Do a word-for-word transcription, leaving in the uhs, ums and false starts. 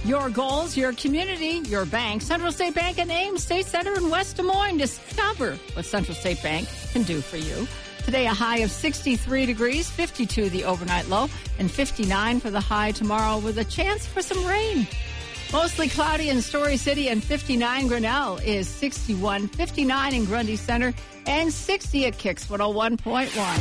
Your goals, your community, your bank. Central State Bank and Ames State Center in West Des Moines. Discover what Central State Bank can do for you. Today, a high of sixty-three degrees, fifty-two the overnight low, and fifty-nine for the high tomorrow with a chance for some rain. Mostly cloudy in Story City, and fifty-nine. Grinnell is sixty-one, fifty-nine in Grundy Center, and sixty at Kicks one oh one point one.